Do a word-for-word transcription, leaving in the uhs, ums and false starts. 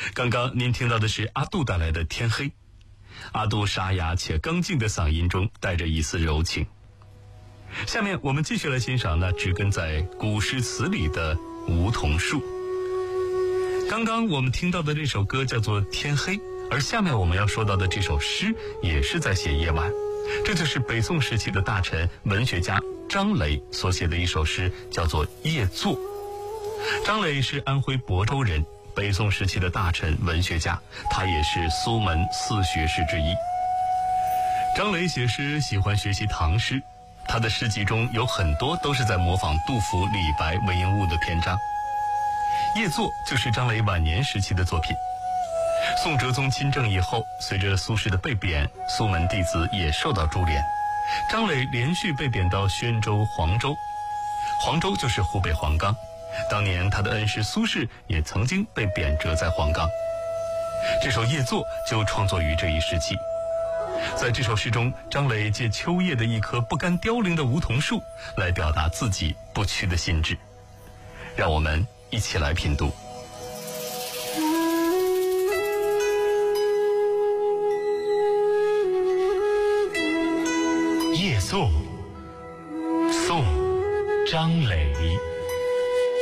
刚刚您听到的是阿杜带来的《天黑》，阿杜沙哑且刚劲的嗓音中带着一丝柔情。下面我们继续来欣赏那植根在古诗词里的梧桐树。刚刚我们听到的这首歌叫做《天黑》，而下面我们要说到的这首诗也是在写夜晚，这就是北宋时期的大臣文学家张磊所写的一首诗，叫做《夜作》。张磊是安徽亳州人，北宋时期的大臣文学家，他也是苏门四学士之一。张磊写诗喜欢学习唐诗，他的诗集中有很多都是在模仿杜甫、李白、韦应物的篇章。《夜作》就是张磊晚年时期的作品。宋哲宗亲政以后，随着苏轼的被贬，苏门弟子也受到株连，张磊连续被贬到宣州、黄州。黄州就是湖北黄冈，当年他的恩师苏轼也曾经被贬谪在黄冈。这首《夜作》就创作于这一时期。在这首诗中，张磊借秋夜的一棵不甘凋零的梧桐树来表达自己不屈的心志。让我们一起来品读。 夜作，宋·张磊。